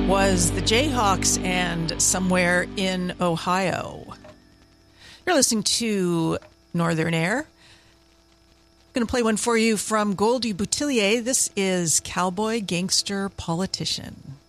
That was the Jayhawks and Somewhere in Ohio. You're listening to Northern Air. I'm going to play one for you from Goldie Boutillier. This is Cowboy Gangster Politician.